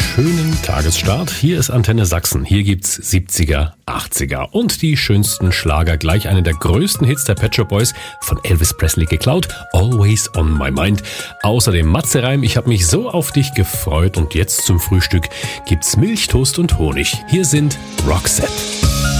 schönen Tagesstart. Hier ist Antenne Sachsen. Hier gibt's 70er, 80er und die schönsten Schlager. Gleich einen der größten Hits der Pet Shop Boys von Elvis Presley geklaut. Always on my mind. Außerdem Matze Reim, ich habe mich so auf dich gefreut. Und jetzt zum Frühstück gibt's Milch, Toast und Honig. Hier sind Roxette.